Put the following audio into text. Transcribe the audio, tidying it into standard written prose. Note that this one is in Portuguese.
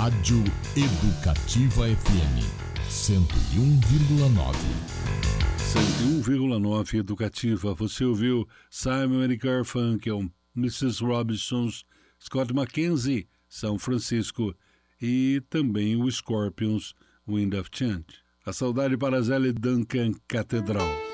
Rádio Educativa FM 101,9. 101,9 Educativa. Você ouviu Simon & Garfunkel, Mrs. Robinson's, Scott McKenzie, São Francisco, e também o Scorpions, Wind of Change. A saudade para Zélia Duncan, Catedral.